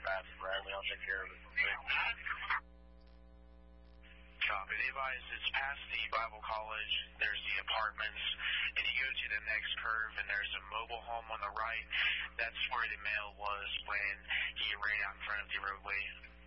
bad for Bradley. I'll take care of it. Copy. Advise it's past the Bible College. There's the apartments, and you go to the next curve, and there's a mobile home on the right. That's where the male was when he ran out in front of the roadway.